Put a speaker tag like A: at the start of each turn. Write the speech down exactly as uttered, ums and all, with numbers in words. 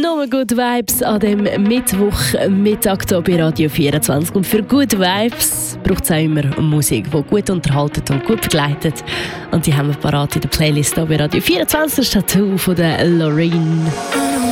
A: Nur Good Vibes an dem Mittwochmittag hier bei Radio vierundzwanzig. Und für Good Vibes braucht es auch immer Musik, die gut unterhaltet und gut begleitet. Und die haben wir parat in der Playlist hier bei Radio vierundzwanzig. Das ist Tattoo von der Loreen.